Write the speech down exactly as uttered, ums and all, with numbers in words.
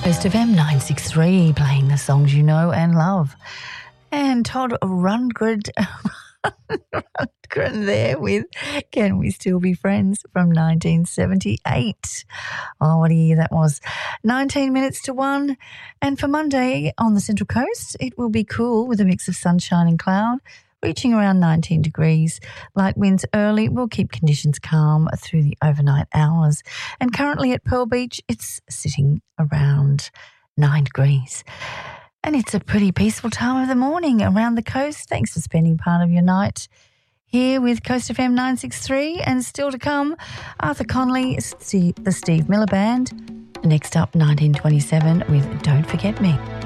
Coast F M nine sixty-three, playing the songs you know and love. And Todd Rundgren, Rundgren there with Can We Still Be Friends from nineteen seventy-eight. Oh, what a year that was. nineteen minutes to one. And for Monday on the Central Coast, it will be cool with a mix of sunshine and cloud, reaching around nineteen degrees. Light winds early will keep conditions calm through the overnight hours. And currently at Pearl Beach, it's sitting around nine degrees. And it's a pretty peaceful time of the morning around the coast. Thanks for spending part of your night here with Coast F M nine sixty-three. And still to come, Arthur Conley, Steve, the Steve Miller Band. Next up, nineteen twenty-seven with Don't Forget Me.